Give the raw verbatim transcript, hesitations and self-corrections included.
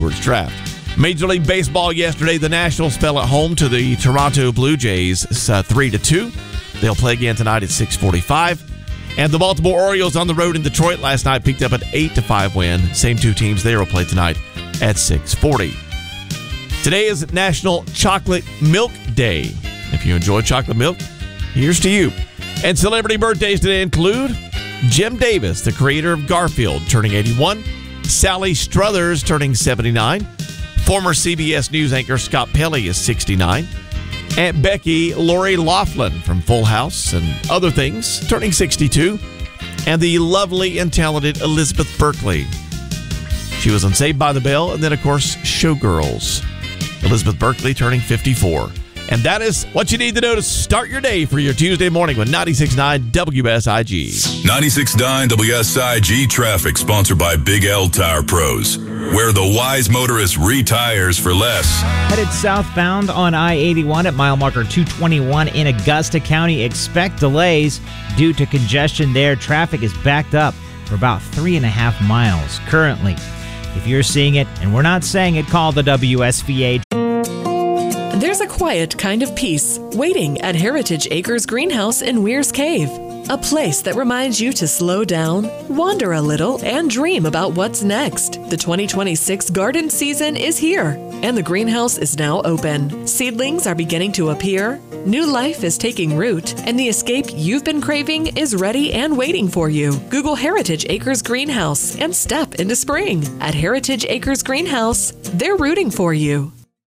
draft. Major League Baseball yesterday, the Nationals fell at home to the Toronto Blue Jays uh, three to two. They'll play again tonight at six forty-five. And the Baltimore Orioles on the road in Detroit last night picked up an eight to five win. Same two teams there will play tonight at six forty. Today is National Chocolate Milk Day. If you enjoy chocolate milk, here's to you. And celebrity birthdays today include Jim Davis, the creator of Garfield, turning eighty-one. Sally Struthers, turning seventy-nine. Former C B S News anchor Scott Pelley is sixty-nine. Aunt Becky Lori Loughlin from Full House and Other Things, turning sixty-two. And the lovely and talented Elizabeth Berkley. She was on Saved by the Bell, and then, of course, Showgirls. Elizabeth Berkley turning fifty-four. And that is what you need to know to start your day for your Tuesday morning with ninety-six point nine W S I G. ninety-six point nine W S I G traffic, sponsored by Big L Tire Pros, where the wise motorist retires for less. Headed southbound on I eighty-one at mile marker two twenty-one in Augusta County. Expect delays due to congestion there. Traffic is backed up for about three and a half miles currently. If you're seeing it and we're not saying it, call the W S V A. There's a quiet kind of peace waiting at Heritage Acres Greenhouse in Weir's Cave. A place that reminds you to slow down, wander a little, and dream about what's next. The twenty twenty-six garden season is here, and the greenhouse is now open. Seedlings are beginning to appear, new life is taking root, and the escape you've been craving is ready and waiting for you. Google Heritage Acres Greenhouse and step into spring. At Heritage Acres Greenhouse, they're rooting for you.